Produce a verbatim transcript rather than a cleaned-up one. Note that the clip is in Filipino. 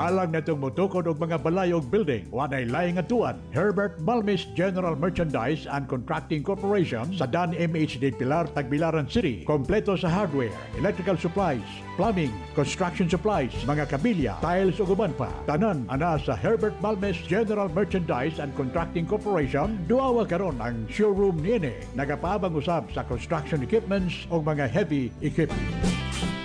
Alang natong mutukod og mga balay og building, wanay laing atuan. Herbert Balmis General Merchandise and Contracting Corporation sa Dan M H D Pilar, Tagbilaran City. Kompleto sa hardware, electrical supplies, plumbing, construction supplies, mga kabilya, tiles ug uban pa. Tanan ana sa Herbert Balmis General Merchandise and Contracting Corporation. Duawa karon ang showroom niini. Nagapaabang usab sa construction equipments o mga heavy equipment.